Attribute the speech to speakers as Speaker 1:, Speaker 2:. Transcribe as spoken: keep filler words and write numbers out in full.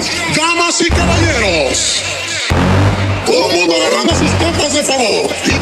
Speaker 1: Damas y caballeros, todo el mundo agarrando sus copas de favor.